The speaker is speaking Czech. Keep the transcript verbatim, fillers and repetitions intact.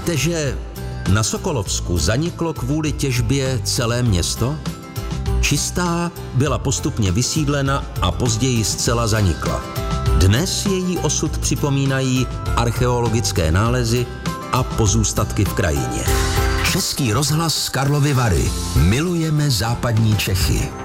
Víte, že na Sokolovsku zaniklo kvůli těžbě celé město? Čistá byla postupně vysídlena a později zcela zanikla. Dnes její osud připomínají archeologické nálezy a pozůstatky v krajině. Český rozhlas z Karlovy Vary. Milujeme západní Čechy.